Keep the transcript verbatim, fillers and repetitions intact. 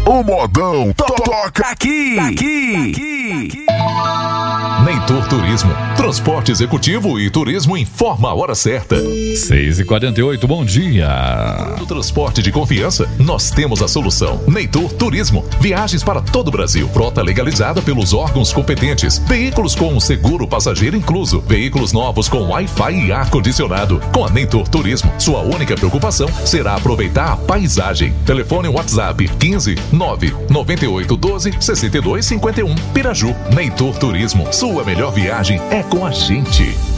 O modão to toca aqui, aqui, aqui, aqui. Neytor Turismo, transporte executivo e turismo informa a hora certa. seis e quarenta e oito, bom dia. No transporte de confiança, nós temos a solução. Neytor Turismo, viagens para todo o Brasil, frota legalizada pelos órgãos competentes, veículos com seguro passageiro incluso, veículos novos com Wi-Fi e ar-condicionado. Com a Neytor Turismo, sua única preocupação será aproveitar a paisagem. Telefone WhatsApp quinze nove noventa e oito doze sessenta e dois cinquenta e um. Piraju. Neytor Turismo, sua melhor viagem é com a gente.